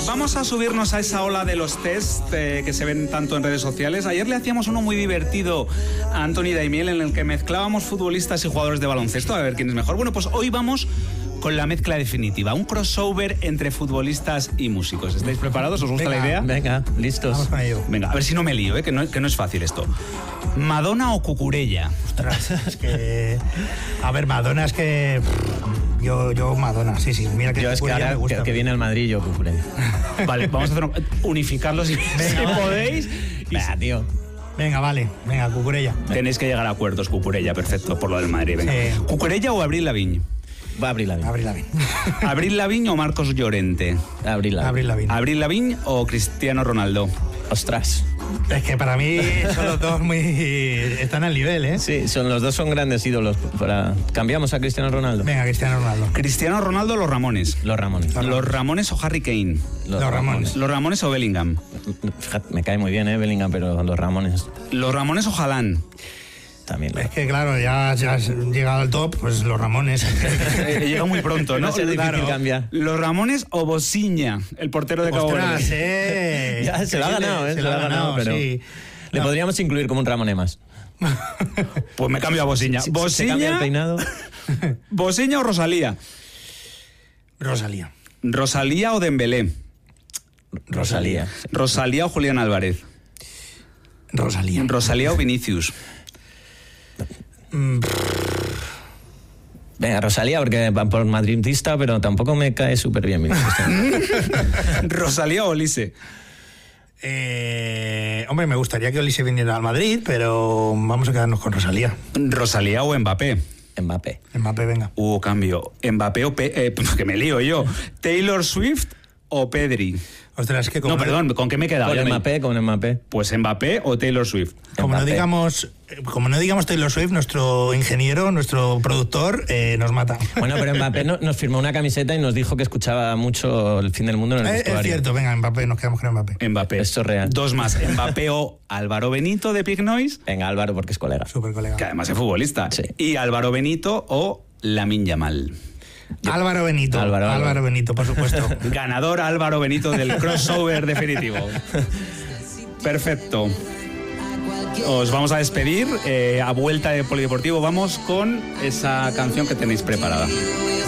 vamos a subirnos a esa ola de los test que se ven tanto en redes sociales. Ayer le hacíamos uno muy divertido a Anthony Daimiel en el que mezclábamos futbolistas y jugadores de baloncesto a ver quién es mejor. Bueno, pues hoy vamos con la mezcla definitiva, un crossover entre futbolistas y músicos. ¿Estáis preparados? ¿Os gusta la idea? Venga, listos. Vamos con ello. Venga, a ver si no me lío, que no es fácil esto. ¿Madonna o Cucurella? Ostras, es que... A ver, Madonna es que... Yo Madonna, sí. Mira que yo es que ahora me gusta. Que viene el Madrid, yo Cucurella. Vale, vamos a hacer unificarlos si podéis. Venga, tío. Venga, vale. Venga, Cucurella. Tenéis que llegar a acuerdos, Cucurella, perfecto, por lo del Madrid. Venga. ¿Cucurella o Avril Lavigne? Va a Avril Lavigne. ¿Avril Lavigne o Marcos Llorente? Avril Lavigne. ¿Avril Lavigne o Cristiano Ronaldo? Ostras. Es que para mí son los dos están al nivel, ¿eh? Sí, los dos son grandes ídolos. ¿Cambiamos a Cristiano Ronaldo? Venga, Cristiano Ronaldo. ¿Cristiano Ronaldo o los Ramones? Los Ramones. ¿Los Ramones o Harry Kane? Los Ramones. ¿Los Ramones o Bellingham? Fíjate, me cae muy bien, Bellingham, pero los Ramones. ¿Los Ramones o Haaland? También. Es que claro, ya has llegado al top, pues los Ramones. Llega muy pronto, ¿no? Va a ser difícil cambiar. ¿Los Ramones o Bosiña, el portero de Cabo Verde? Ya se lo ha ganado, Se lo ha ganado, pero sí. Le podríamos incluir como un Ramone más. Pues me cambio a Bosiña. ¿Se cambia el peinado? ¿Bosiña o Rosalía? Rosalía. ¿Rosalía o Dembélé? Rosalía. ¿Rosalía o Julián Álvarez? Rosalía. ¿Rosalía o Vinicius? Venga, Rosalía, porque por madridista, pero tampoco me cae súper bien. ¿Rosalía o Olise? Hombre, me gustaría que Olise viniera al Madrid, pero vamos a quedarnos con Rosalía. ¿Rosalía o Mbappé? Mbappé, venga. Cambio. ¿Mbappé o que me lío yo? ¿Taylor Swift o Pedri? Ostras, es que No, perdón, ¿con qué me he quedado? Con Mbappé. Pues Mbappé o Taylor Swift. Como no digamos Taylor Swift, nuestro ingeniero, nuestro productor, nos mata. Bueno, pero Mbappé nos firmó una camiseta y nos dijo que escuchaba mucho El Fin del Mundo en el vestuario. Es cierto, venga, Mbappé, nos quedamos con Mbappé. Esto es real. Dos más, Mbappé o Álvaro Benito de Pig Noise. Venga, Álvaro, porque es colega. Súper colega. Que además es futbolista. Sí. Y Álvaro Benito o Lamine Yamal. Álvaro Benito, por supuesto. Ganador Álvaro Benito del crossover definitivo. Perfecto. Os vamos a despedir. A vuelta de Polideportivo vamos con esa canción que tenéis preparada.